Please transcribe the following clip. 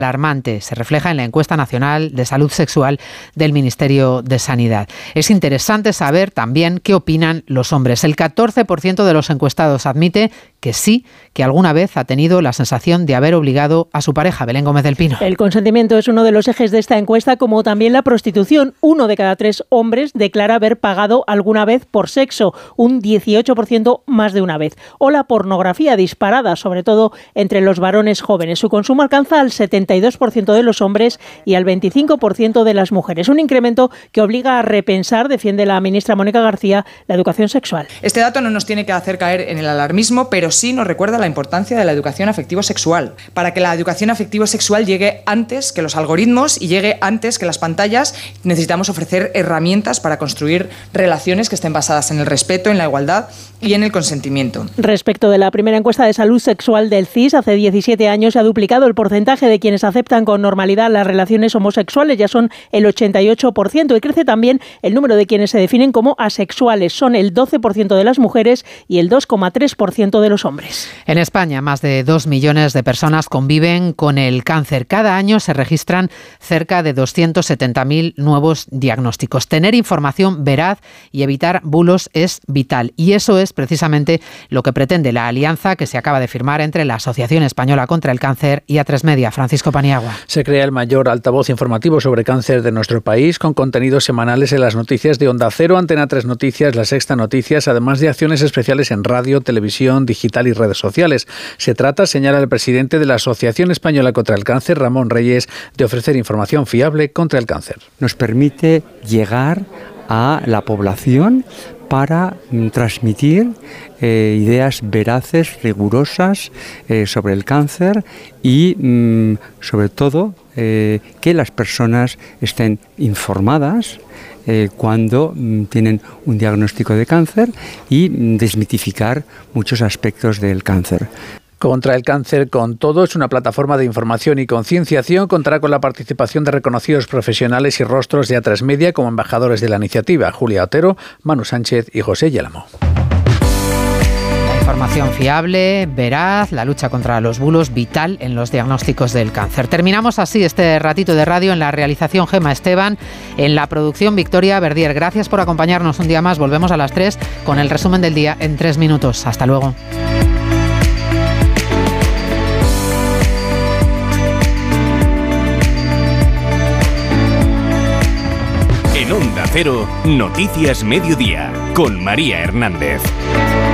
alarmante. Se refleja en la encuesta nacional de salud sexual del Ministerio de Sanidad. Es interesante saber también qué opinan los hombres. El 14% de los encuestados admite que sí, que alguna vez ha tenido la sensación de haber obligado a su pareja. Belén Gómez del Pino. El consentimiento es uno de los ejes de esta encuesta, como también la prostitución. 1 de cada 3 hombres declara haber pagado alguna vez por sexo, un 18% más de una vez. O la pornografía disparada, sobre todo entre los varones jóvenes. Su consumo alcanza al 72% de los hombres y al 25% de las mujeres. Un incremento que obliga a repensar, defiende la ministra Mónica García, la educación sexual. Este dato no nos tiene que hacer caer en el alarmismo, pero sí nos recuerda la importancia de la educación afectivo-sexual, para que la educación afectivo-sexual llegue antes que los algoritmos y llegue antes que las pantallas. Necesitamos ofrecer herramientas para construir relaciones que estén basadas en el respeto, en la igualdad y en el consentimiento. Respecto de la primera encuesta de salud sexual del CIS, hace 17 años se ha duplicado el porcentaje de quienes aceptan con normalidad las relaciones homosexuales, ya son el 88%, y crece también el número de quienes se definen como asexuales, son el 12% de las mujeres y el 2,3% de los hombres. En España, más de 2 millones de personas conviven con el cáncer. Cada año se registran cerca de 270.000 nuevos diagnósticos. Tener información veraz y evitar bulos es vital. Y eso es precisamente lo que pretende la alianza que se acaba de firmar entre la Asociación Española contra el Cáncer y A3 Media. Francisco Paniagua. Se crea el mayor altavoz informativo sobre cáncer de nuestro país, con contenidos semanales en las noticias de Onda Cero, Antena 3 Noticias, La Sexta Noticias, además de acciones especiales en radio, televisión, digital y redes sociales. Se trata, señala el presidente de la Asociación Española contra el Cáncer, Ramón Reyes, de ofrecer información fiable contra el cáncer. Nos permite llegar a la población para transmitir ideas veraces, rigurosas sobre el cáncer y, sobre todo, que las personas estén informadas cuando tienen un diagnóstico de cáncer y desmitificar muchos aspectos del cáncer. Contra el cáncer con todo es una plataforma de información y concienciación. Contará con la participación de reconocidos profesionales y rostros de A3 Media como embajadores de la iniciativa: Julia Otero, Manu Sánchez y José Yálamo. Información fiable, veraz, la lucha contra los bulos vital en los diagnósticos del cáncer. Terminamos así este ratito de radio. En la realización Gema Esteban, en la producción Victoria Verdier. Gracias por acompañarnos un día más. Volvemos a las 3 con el resumen del día en 3 minutos. Hasta luego. En Onda Cero, Noticias Mediodía, con María Hernández.